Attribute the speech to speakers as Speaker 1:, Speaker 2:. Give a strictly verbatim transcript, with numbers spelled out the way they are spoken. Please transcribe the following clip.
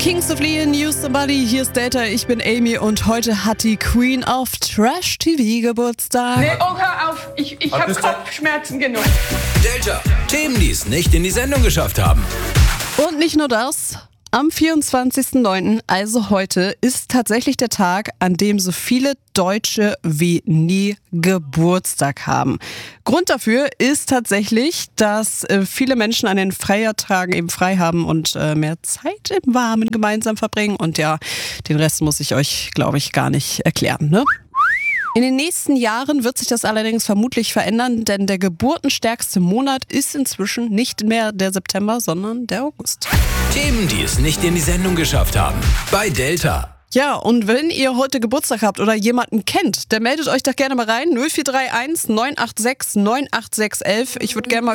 Speaker 1: Kings of Leon, You Somebody, hier ist Delta, ich bin Amy und heute hat die Queen of Trash T V Geburtstag.
Speaker 2: Nee, oh, hör auf, ich, ich hab Kopfschmerzen genug.
Speaker 3: Delta, Themen, die es nicht in die Sendung geschafft haben.
Speaker 1: Und nicht nur das. Am vierundzwanzigsten neunten, also heute, ist tatsächlich der Tag, an dem so viele Deutsche wie nie Geburtstag haben. Grund dafür ist tatsächlich, dass äh, viele Menschen an den Feiertagen eben frei haben und äh, mehr Zeit im Warmen gemeinsam verbringen. Und ja, den Rest muss ich euch, glaube ich, gar nicht erklären, ne? In den nächsten Jahren wird sich das allerdings vermutlich verändern, denn der geburtenstärkste Monat ist inzwischen nicht mehr der September, sondern der August.
Speaker 3: Themen, die es nicht in die Sendung geschafft haben. Bei Delta.
Speaker 1: Ja, und wenn ihr heute Geburtstag habt oder jemanden kennt, dann meldet euch doch gerne mal rein. null vier drei eins neun acht sechs neun acht sechs eins eins. Ich würde gerne mal